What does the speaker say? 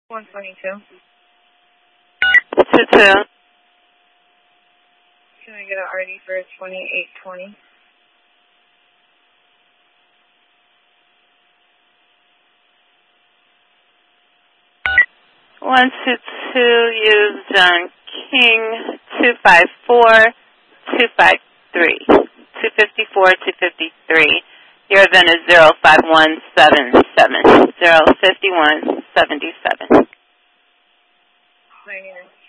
122. 22. Can I get an RD for 2820? 122, use John King, 254, 253. 254, 253. Your event is 05177. 05177. 99.